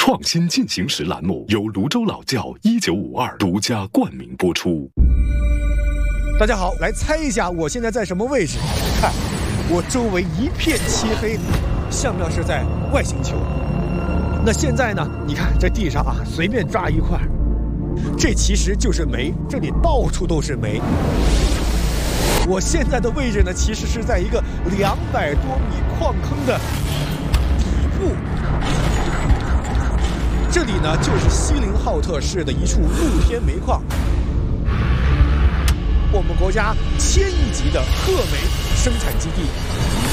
创新进行时栏目由泸州老窖1952独家冠名播出。 大家好，来猜一下我现在在什么位置？看，我周围一片漆黑，像不像是在外星球？那现在呢？你看这地上啊，随便抓一块，这其实就是煤，这里到处都是煤。我现在的位置呢，其实是在一个200多米矿坑的底部。这里呢，就是锡林浩特市的一处露天煤矿，我们国家1000亿级的褐煤生产基地。